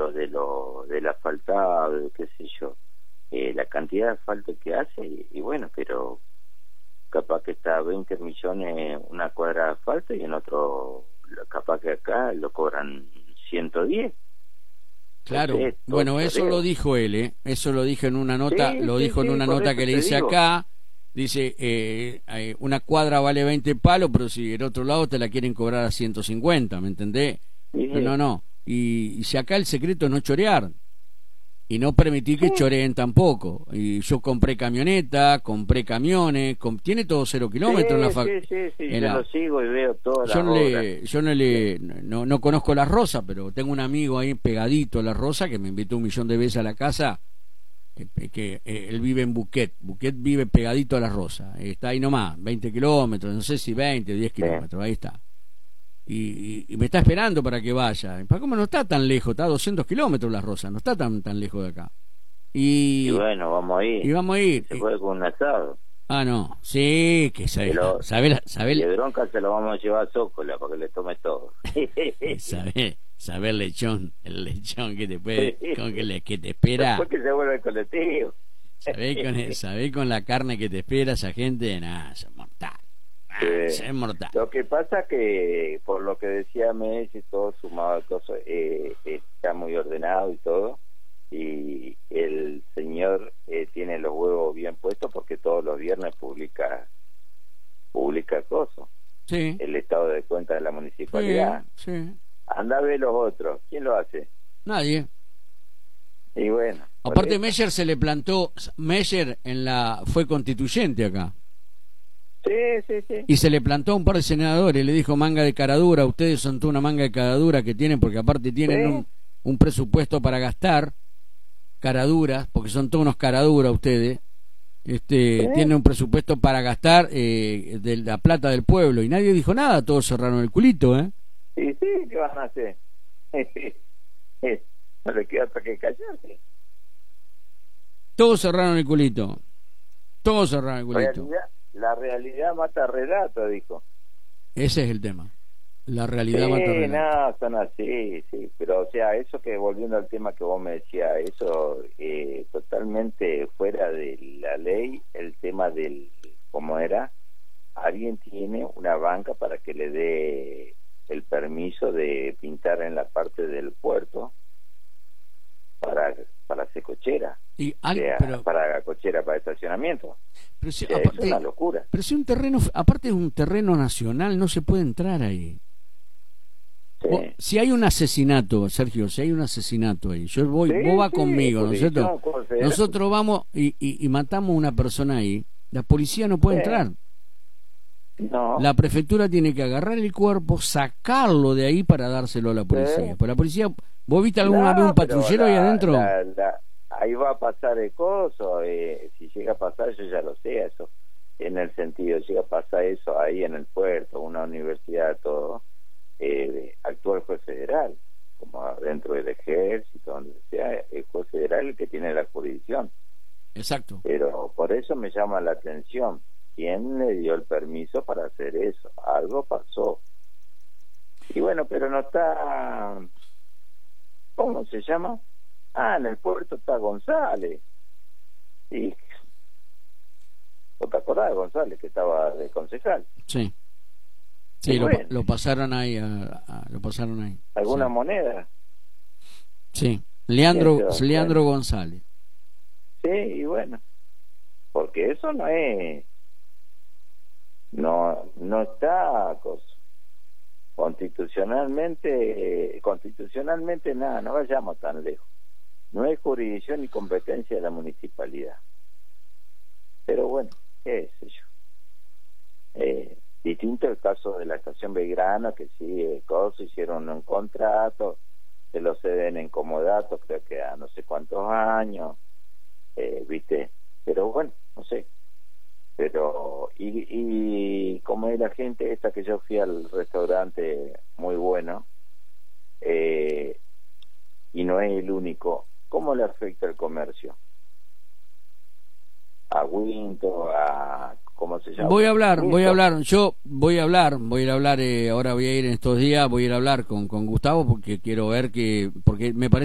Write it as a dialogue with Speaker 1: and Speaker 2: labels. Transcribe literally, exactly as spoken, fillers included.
Speaker 1: números de lo del asfaltado, qué sé yo, eh, la cantidad de asfalto que hace, y, y bueno, pero capaz que está a veinte millones una cuadra de asfalto y en otro, capaz que acá lo cobran ciento diez.
Speaker 2: Claro,
Speaker 1: Entonces,
Speaker 2: bueno, eso lo dijo él, ¿eh? Eso lo dijo en una nota,
Speaker 1: sí,
Speaker 2: lo
Speaker 1: sí,
Speaker 2: dijo en
Speaker 1: sí,
Speaker 2: una
Speaker 1: por
Speaker 2: nota
Speaker 1: eso
Speaker 2: que le
Speaker 1: te
Speaker 2: hice
Speaker 1: digo.
Speaker 2: acá. Dice, eh, eh, una cuadra vale veinte palos, pero si el otro lado te la quieren cobrar a ciento cincuenta, ¿me entendés?
Speaker 1: Sí,
Speaker 2: No, no, no. Y, y si acá el secreto es no chorear, y no permitir que
Speaker 1: sí,
Speaker 2: choreen tampoco. Y yo compré camioneta, compré camiones, com- tiene todo cero kilómetros en la
Speaker 1: sí,
Speaker 2: fac-
Speaker 1: sí, sí, sí,
Speaker 2: en
Speaker 1: yo
Speaker 2: la
Speaker 1: lo sigo y veo todas
Speaker 2: yo
Speaker 1: las
Speaker 2: no
Speaker 1: obras.
Speaker 2: le, yo no le, no, no conozco la Rosa, pero tengo un amigo ahí pegadito a la Rosa que me invitó un millón de veces a la casa, eh, que eh, él vive en Buquet, Buquet vive pegadito a la Rosa, eh, está ahí nomás, veinte kilómetros, no sé si veinte, diez
Speaker 1: Sí.
Speaker 2: kilómetros, ahí está. Y, y, y me está esperando para que vaya. ¿Para cómo no está tan lejos? Está a doscientos kilómetros la Rosa, no está tan tan lejos de acá.
Speaker 1: Y
Speaker 2: Y,
Speaker 1: bueno, vamos a
Speaker 2: y
Speaker 1: ir.
Speaker 2: vamos a ir.
Speaker 1: Se
Speaker 2: Y,
Speaker 1: puede con un asado.
Speaker 2: ah, no, sí, que
Speaker 1: Y,
Speaker 2: sabe,
Speaker 1: lo,
Speaker 2: sabe,
Speaker 1: y
Speaker 2: sabe,
Speaker 1: de bronca se lo vamos a llevar a Zócola para que le tome todo.
Speaker 2: sabe, sabe el lechón, el lechón que te puede, con que, le, que te espera.
Speaker 1: Después que se vuelve el colectivo.
Speaker 2: Sabés con, sabés con la carne que te espera esa gente, nada, es mortal. Ah,
Speaker 1: Sí.
Speaker 2: es mortal.
Speaker 1: Lo que pasa que, por lo que decía Messi, todo sumado a cosas, eh, está muy ordenado y todo, y el señor eh, tiene los huevos bien puestos porque todos los viernes publica publica cosas,
Speaker 2: Sí.
Speaker 1: el estado de cuenta de la municipalidad.
Speaker 2: Sí, sí.
Speaker 1: Anda a ver los otros, ¿quién lo hace?
Speaker 2: Nadie.
Speaker 1: Y bueno,
Speaker 2: Aparte Meyer se le plantó, Meyer en la fue constituyente acá.
Speaker 1: sí, sí, sí.
Speaker 2: Y se le plantó a un par de senadores, le dijo manga de caradura, ustedes son toda una manga de caradura que tienen, porque aparte tienen
Speaker 1: Sí.
Speaker 2: un, un presupuesto para gastar, caraduras, porque son todos unos caraduras ustedes, este,
Speaker 1: Sí.
Speaker 2: tienen un presupuesto para gastar eh, de la plata del pueblo, y nadie dijo nada, todos cerraron el culito, ¿eh?
Speaker 1: Y sí, ¿qué van a hacer? No le queda para que callarse.
Speaker 2: Todos cerraron el culito, todos cerraron el culito.
Speaker 1: Realidad, la realidad mata relato, dijo.
Speaker 2: Ese es el tema, la realidad
Speaker 1: Sí,
Speaker 2: mata relato.
Speaker 1: no, son así, sí, pero o sea, eso que volviendo al tema que vos me decías, eso eh, totalmente fuera de la ley, el tema del, ¿cómo era? Alguien tiene una banca para que le dé el permiso de pintar en la parte del puerto para para hacer cochera,
Speaker 2: Y
Speaker 1: o
Speaker 2: al-
Speaker 1: sea,
Speaker 2: pero,
Speaker 1: para cochera para estacionamiento.
Speaker 2: pero si,
Speaker 1: O sea,
Speaker 2: aparte,
Speaker 1: es una locura.
Speaker 2: pero si un terreno, aparte es un terreno nacional, no se puede entrar ahí.
Speaker 1: Sí.
Speaker 2: Vos- si hay un asesinato, Sergio, si hay un asesinato ahí, yo voy,
Speaker 1: Sí,
Speaker 2: vos vas
Speaker 1: sí,
Speaker 2: conmigo, ¿no es cierto?
Speaker 1: jurisdicción considerable.
Speaker 2: Nosotros vamos y, y, y matamos a una persona ahí, la policía no puede
Speaker 1: Sí.
Speaker 2: entrar.
Speaker 1: No.
Speaker 2: La prefectura tiene que agarrar el cuerpo, sacarlo de ahí para dárselo a la policía.
Speaker 1: Sí.
Speaker 2: Pues la policía, ¿vos viste alguna
Speaker 1: No,
Speaker 2: vez un
Speaker 1: pero
Speaker 2: patrullero
Speaker 1: la-
Speaker 2: ahí adentro?
Speaker 1: la- la- ahí va a pasar el coso, eh, si llega a pasar, yo ya lo sé, eso, en el sentido, llega a pasar eso ahí en el puerto, una universidad, todo, eh, actúa el juez federal, como dentro del ejército, donde sea, el juez federal el que tiene la jurisdicción.
Speaker 2: Exacto.
Speaker 1: Pero por eso me llama la atención, ¿quién le dio el permiso para hacer eso? Algo pasó. Y bueno, pero no está, ¿cómo se llama? Ah, en el puerto está González. Sí. ¿Vos te acordás de González, que estaba de concejal?
Speaker 2: Sí. Sí,
Speaker 1: Y
Speaker 2: lo,
Speaker 1: bueno.
Speaker 2: lo pasaron ahí, a- a- lo pasaron ahí.
Speaker 1: ¿Alguna
Speaker 2: Sí.
Speaker 1: moneda?
Speaker 2: Sí. Leandro,
Speaker 1: ¿Quién se va?
Speaker 2: Leandro González.
Speaker 1: Sí, y bueno, porque eso no es, no, no está cosa. Constitucionalmente, eh, constitucionalmente nada, no vayamos tan lejos. No es jurisdicción ni competencia de la municipalidad. Pero bueno, qué sé yo. Eh, distinto el caso de la estación Belgrano, que sí, eh, cosa, hicieron un contrato, se lo ceden en comodato, creo que a no sé cuántos años, eh, viste, pero bueno, no sé. Pero, y, y como es la gente esta que yo fui al restaurante muy bueno, eh, y no es el único, ¿cómo le afecta el comercio? A Winto, a, ¿cómo se llama?
Speaker 2: Voy a hablar,
Speaker 1: Winto.
Speaker 2: voy a hablar, yo voy a hablar, voy a ir a hablar, eh, ahora voy a ir en estos días, voy a ir a hablar con, con Gustavo porque quiero ver que, porque me parece